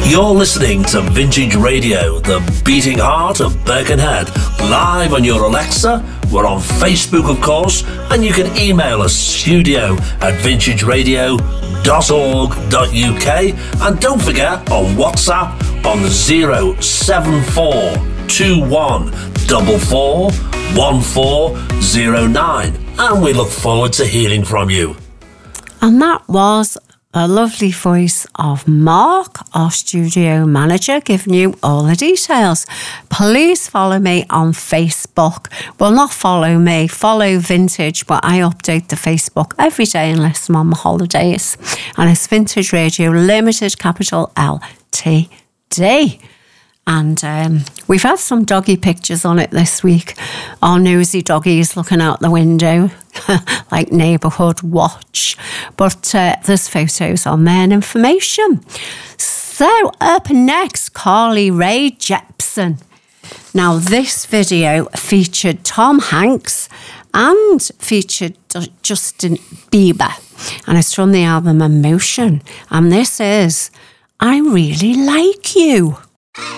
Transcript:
You're listening to Vintage Radio, the beating heart of Birkenhead, live on your Alexa. We're on Facebook, of course, and you can email us studio@vintageradio.org.uk, and don't forget on WhatsApp on 07441441409, and we look forward to hearing from you. And that was a lovely voice of Mark, our studio manager, giving you all the details. Please follow me on Facebook. Well, not follow me, follow Vintage, but I update the Facebook every day unless I'm on my holidays. And it's Vintage Radio Limited, capital Ltd. And we've had some doggy pictures on it this week. Our nosy doggies looking out the window, like Neighbourhood Watch. But there's photos on there and information. So up next, Carly Rae Jepsen. Now this video featured Tom Hanks and featured Justin Bieber. And it's from the album Emotion. And this is I Really Like You.